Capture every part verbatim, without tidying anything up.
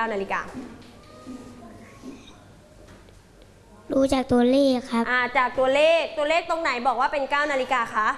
นาฬิการู้จากตัวเลขครับอ่าจากตัวเลขตัวเลขตรงไหนบอกว่าเป็นเก้านาฬิกาคะ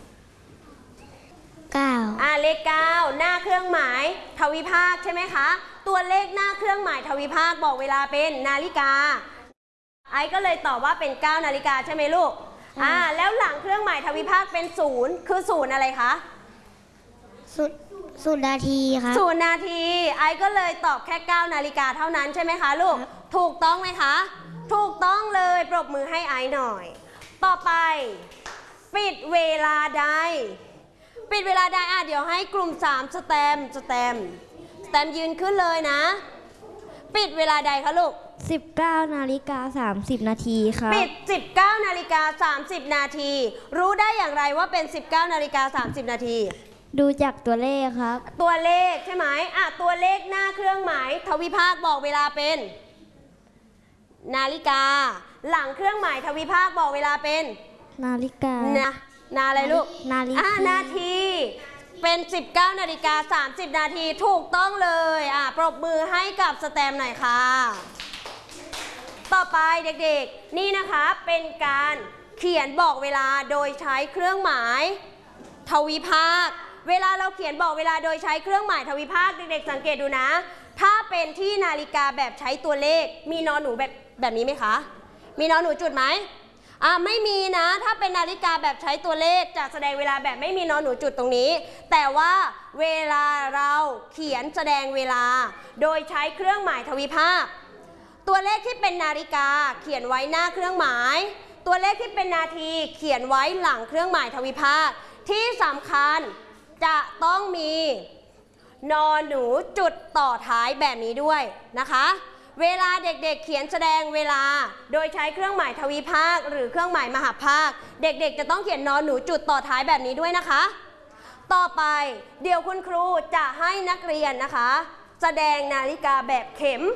เก้าอ่าเลขเก้าหน้าเครื่องหมายทวิภาคใช่ไหมคะตัวเลขหน้าเครื่องหมายทวิภาคบอกเวลาเป็นนาฬิกาไอ้ก็เลยตอบว่าเป็นเก้านาฬิกาใช่ไหมลูกอ่าแล้วหลังเครื่องหมายทวิภาคเป็นศูนย์คือศูนย์อะไรคะศูนย์ศูนย์นาทีครับศูนย์นาทีไอ้ก็เลยตอบแค่เก้านาฬิกาเท่านั้นใช่ไหมคะลูกถูกต้องไหมคะถูกต้องเลยปรบมือให้ไอ้หน่อยต่อไปปิดเวลาใดปิดเวลาใดอ่ะเดี๋ยวให้กลุ่มสามสแตมสแตมสแตมยืนขึ้นเลยนะปิดเวลาใดคะลูกสิบเก้านาฬิกาสามสิบนาทีครับปิดสิบเก้านาฬิกาสามสิบนาทีรู้ได้อย่างไรว่าเป็นสิบเก้านาฬิกาสามสิบนาทีดูจากตัวเลขครับตัวเลขใช่ไหมอ่ะตัวเลขหน้าเครื่องหมายทวิภาคบอกเวลาเป็นนาฬิกาหลังเครื่องหมายทวิภาคบอกเวลาเป็นนาฬิกานะนาอะไรลูกนาฬิกานาทีเป็นสิบเก้านาฬิกาสามสิบนาทีถูกต้องเลยอ่ะปรบมือให้กับสแตมหน่อยค่ะต่อไปเด็กๆนี่นะคะเป็นการเขียนบอกเวลาโดยใช้เครื่องหมายทวิภาคเวลาเราเขียนบอกเวลาโดยใช้เครื่องหมายทวิภาคเด็กๆสังเกตดูนะถ้าเป็นที่นาฬิกาแบบใช้ตัวเลขมีนอนหนูแบบแบบนี้ไหมคะมีนอนหนูจุดไหมอ่าไม่มีนะถ้าเป็นนาฬิกาแบบใช้ตัวเลขจะแสดงเวลาแบบไม่มีนอนหนูจุดตรงนี้แต่ว่าเวลาเราเขียนแสดงเวลาโดยใช้เครื่องหมายทวิภาคตัวเลขที่เป็นนาฬิกาเขียนไว้หน้าเครื่องหมายตัวเลขที่เป็นนาทีเขียนไว้หลังเครื่องหมายทวิภาคที่สำคัญจะต้องมีนอนหนูจุดต่อท้ายแบบนี้ด้วยนะคะเวลาเด็กๆเขียนแสดงเวลาโดยใช้เครื่องหมายทวีภาคหรือเครื่องหมายมหภาคเด็กๆจะต้องเขียนนอนหนูจุดต่อท้ายแบบนี้ด้วยนะคะต่อไปเดี๋ยวคุณครูจะให้นักเรียนนะคะแสดงนาฬิกาแบบเข็ม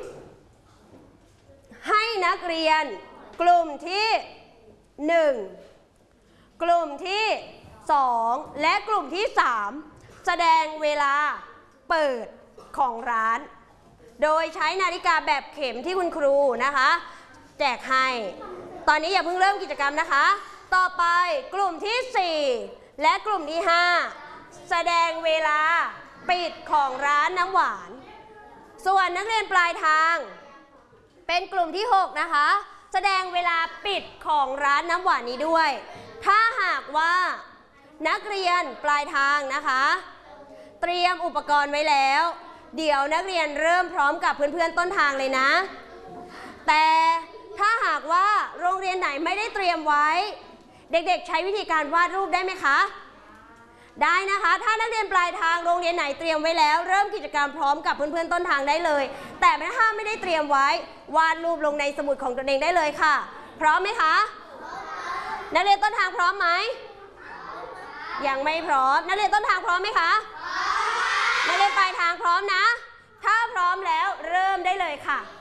ให้นักเรียนกลุ่มที่หนึ่งกลุ่มที่สองและกลุ่มที่สามแสดงเวลาเปิดของร้านโดยใช้นาฬิกาแบบเข็มที่คุณครูนะคะแจกให้ตอนนี้อย่าเพิ่งเริ่มกิจกรรมนะคะต่อไปกลุ่มที่สี่และกลุ่มที่ห้าแสดงเวลาปิดของร้านน้ำหวานส่วนนักเรียนปลายทางเป็นกลุ่มที่หกนะคะแสดงเวลาปิดของร้านน้ำหวานนี้ด้วยถ้าหากว่านักเรียนปลายทางนะคะเตรียมอุปกรณ์ไว้แล้วเดี๋ยวนักเรียนเริ่มพร้อมกับเพื่อนๆต้นทางเลยนะแต่ถ้าหากว่าโรงเรียนไหนไม่ได้เตรียมไว้เด็กๆใช้วิธีการวาดรูปได้ไหมคะได้นะคะถ้านักเรียนปลายทางโรงเรียนไหนเตรียมไว้แล้วเริ่มกิจกรรมพร้อมกับเพื่อนๆต้นทางได้เลยแต่ถ้าไม่ได้เตรียมไว้วาดรูปลงในสมุดของตนเองได้เลยค่ะพร้อมไหมคะนักเรียนต้นทางพร้อมไหมยังไม่พร้อมนักเรียนต้นทางพร้อมไหมคะนักเรียนปลายทางพร้อมนะถ้าพร้อมแล้วเริ่มได้เลยค่ะ